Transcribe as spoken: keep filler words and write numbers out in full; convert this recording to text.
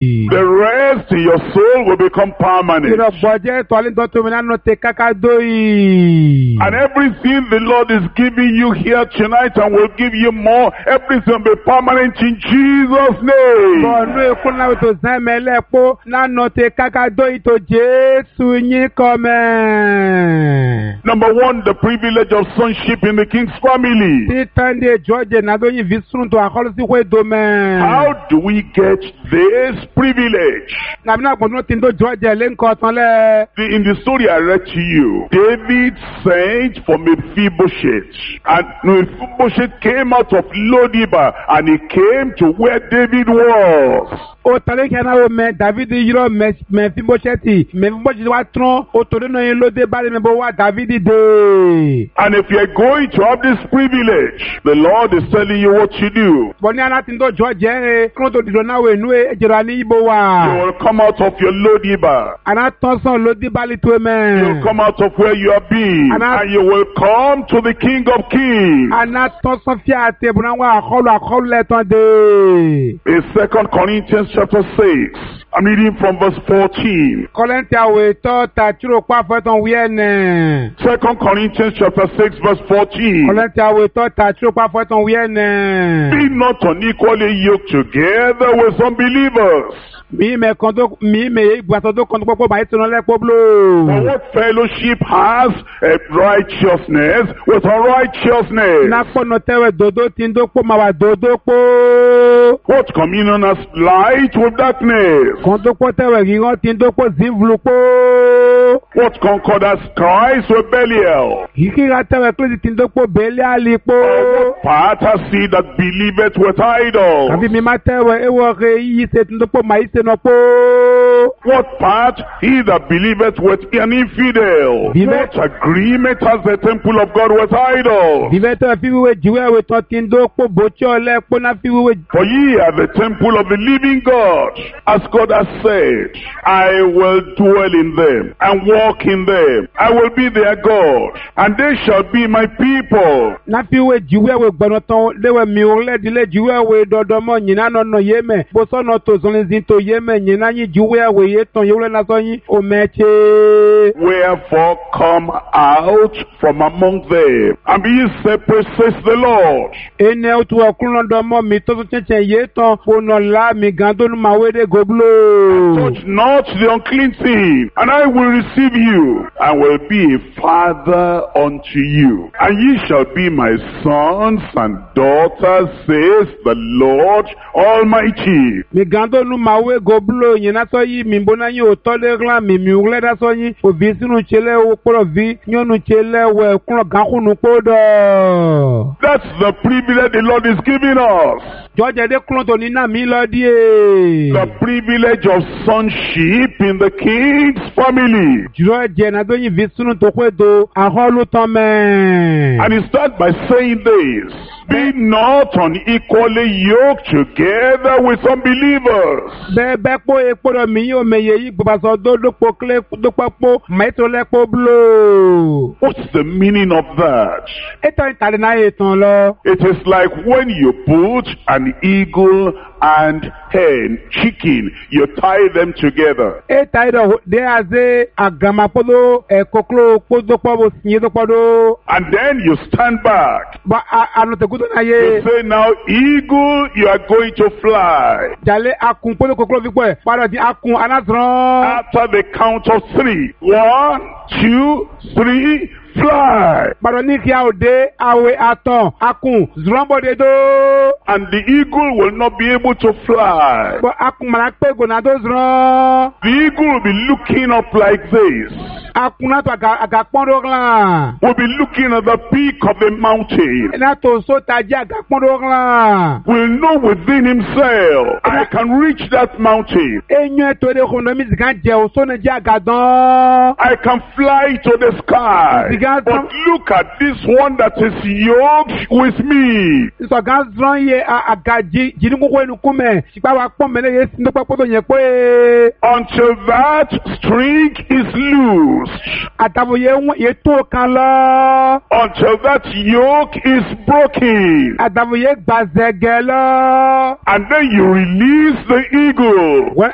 The rest in your soul will become permanent. Ìrọ̀gbọ̀jẹ́ tọ́lídọ́ tó mi lánàá tẹ káká dóyì. And everything the Lord is giving you here tonight and will give you more, everything will be permanent in Jesus' name. Bọ̀nú ikú náà tó sẹ́mi ẹlẹ́pọ̀ lánàá tẹ káká dóyì tó Jésù yín kọ́mẹ́. Number one, the privilege of sonship in the king's family. Títàn dé Jọ́jẹ̀ náà tó yin fi sùn tó àkọlùsí wé domẹ́. How do we get this privilege? Nàbí náà gbọ̀dọ̀ tí ń tó Jọ́jẹ̀ lé nǹkan tán lẹ́. The- In the story I read to you, David sent for Mephibosheth, and Mephibosheth came out of Lodibar, and he came to where David was. Ó tọ́lé kí ẹ náà wò mẹ́ Dàvídì yírọ̀ Mẹfibóṣẹ́tì. Mẹfibóṣẹ́tì wá tán. Ó torí náà yín ló dé bá mi bó wá Dàvídì dé. And if you're going to have this privilege, the Lord is telling you what to do. Bọ̀ ní aláti ń tó Jọ́jẹ̀ ẹ̀ kí wọ́n tó dìdọ̀ náà wò inú ẹ̀jẹ̀rọ̀ ní ibo You wa. will come out of your Lodibar. Àná tán sàn ló dé bálí tó You mẹ́. will come out of where you have been, And I- and you will come to the King of Kings. Àná tán sàn fi àtẹ̀bùn náà wà àkọlù àkọlù lẹ́tàn dé. In Second Corinthians chapter six, I'm reading from verse fourteen. Kọ́lẹ́ntì àwọ̀ ètò tàtúrò pàfẹ́tàn wíẹ̀ nẹ̀. Second Corinthians chapter six, verse fourteen. Kọ́lẹ́ntì àwọ̀ ètò tàtúrò pàfẹ́tàn wíẹ̀ nẹ̀. Be not unequally yoked together with unbelievers. Mi mẹ kan tó mi mẹ ìgbàsọ tó kan tó pọ́pọ́ báyìí tó náà lẹ́pọ̀ For blo. what fellowship has a righteousness with unrighteousness? N'akpọ̀nà tẹ́wẹ̀ dòdó tí ń dókpó máa wà dòdó kpó. What communion has light with darkness? Kan tó kpó tẹ́wẹ̀ ríran tí ń dókpó zívùlù kpó. What concord has Christ with Belial? Kíkíra tẹ́wẹ̀ kílísì tí ń dókpó bẹ́ẹ̀lì àlì kpó. What part has he that believeth with idols? Kàbí mi máa tẹ́wẹ̀ ewọ́ rẹ̀ yíyí ṣe tí ń dókpó màá yí ṣe nà kpó. What part he that believeth with an infidel? Believe- What agreement has the temple of God with idols? Bíbẹ́ tẹ́wẹ̀ fi wíwé jìwé ẹ̀wẹ̀ tán tí ń dókpó bòtí ọ̀lẹ́ kpó náà fi wíwé. For ye are the temple of the living God, as God has said, I will dwell in them and walk in them. I will be their God, and they shall be my people. Náà fi wíwé jìwé ẹ̀wẹ̀ gbọ̀nà tán léwẹ̀ mi ò lẹ́dílé jìwé ẹ̀wẹ̀ dọ̀dọ̀mọ̀ nyìnà nọ̀nà yé mẹ́. Bó sọ̀nà tó zọlẹ́sìn tó yé mẹ́ nyìnà yín jìwé ẹ̀wẹ̀ yé tán yé wúlẹ̀ náà sọ yín ò mẹ́tẹ́. Wherefore come out from among them, and be ye separate, says the Lord. Ene otu ọkùnrin dọmọ mi tó tún tẹ̀sẹ̀ yé tán fònà lá mi gan tó ní ma wéde goblo. Touch not the unclean thing, and I will receive you, and will be a father unto you. And ye shall be my sons and daughters, says the Lord Almighty. Mi gan tó ní ma wé goblo yìí náà sọ yìí mi bó náà yín ò tọ́lé rán mi mi wúlẹ̀ náà sọ yín òbí sínú tselẹ̀ wo kpọ́dọ̀ vi nyɔnu tselẹ̀ wẹ̀ kúnlọ̀ gankunu kpọ́dọ̀. That's the privilege the Lord is giving us. Jọ́jẹ́ dé kúnlọ̀ tó ní náà mi lọ díẹ̀. The privilege of sonship in the king's family. Jùlọ jẹ́ náà tó yin vi sínú tó kó ètò àhọ́lù tán mẹ́. And he starts by saying this: be not unequally yoked together with unbelievers. Bẹ́ẹ̀ bẹ́ẹ̀ kpó ekpọ́dọ̀ mi yóò mẹ yẹ yí gbọ́dọ̀ dódókpó kílé dókpọ́kpó mẹ́tò lẹ́kpó blo. What's the meaning of that? Ètò ìtàlẹ̀ náà yẹ tán lọ. It is like when you put an eagle and hen, chicken, you tie them together. Ètò ìdọ̀ dé àzé àgàmàkpọ́dọ̀ ẹ̀kọ́kọ́ kpọ́dọ̀kpọ́ bó sinye dọ́kpọ́dọ̀. And then you stand back. Bọ́ ànọ̀tẹ̀kùtù náà You yẹ. say, now, eagle, you are going to fly. Jàlẹ̀ akun kpọ́dọ̀ kọ́kọ́ fi pọ̀ ẹ̀ padà di akun anásọ̀rọ̀. After the count of three. One, two, three, fly. Padà ní kí a ò dé àwẹ̀ àtọ̀ akun zùrọ̀mbọ̀dé tó. And the eagle will not be able to fly. Bọ́ akun màlá pé gònà tó zùrọ̀. The eagle will be looking up like this. Akun náà tó àgàkpọ́dọ̀ kan. Will be looking at the peak of the mountain. N'a tó so tají àgàkpọ́dọ̀ kan. Will know within himself, I can reach that mountain. Enyo ètò ìdè kòndó mi sì kàn jẹ́ o sóni jẹ́ àgàdán. I can fly to the sky. But look at this one that is yoked with me. Sọ̀gá zọ́n yẹ àgàjì jìnnìkókó ẹnu kúmẹ̀. Ṣìpá wa pọ́n mẹ́lẹ̀ yẹ sinú pẹ́pọ́tò yẹn pé. Until that string is loosed. Àtàwọn yẹ tó kan lọ. Until that yoke is broken. Àtàwọn yẹ gbàzẹ̀gẹ̀ lọ. And then you release the eagle.